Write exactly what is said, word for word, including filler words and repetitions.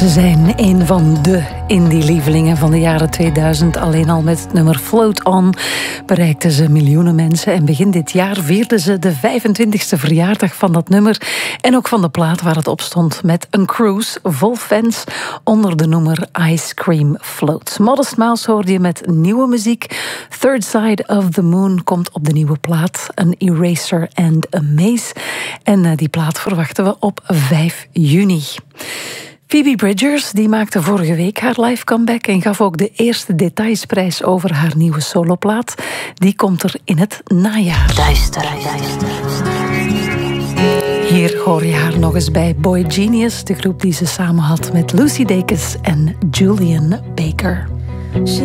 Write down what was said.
Ze zijn een van de indie-lievelingen van de jaren tweeduizend. Alleen al met het nummer Float On bereikten ze miljoenen mensen. En begin dit jaar vierden ze de vijfentwintigste verjaardag van dat nummer. En ook van de plaat waar het op stond, met een cruise vol fans onder de noemer Ice Cream Float. Modest Mouse hoorde je met nieuwe muziek. Third Side of the Moon komt op de nieuwe plaat. An Eraser and a Maze. En die plaat verwachten we op vijf juni. Phoebe Bridgers die maakte vorige week haar live comeback en gaf ook de eerste detailsprijs over haar nieuwe soloplaat. Die komt er in het najaar. Duister, duister. Hier hoor je haar nog eens bij Boy Genius, de groep die ze samen had met Lucy Dacus en Julian Baker.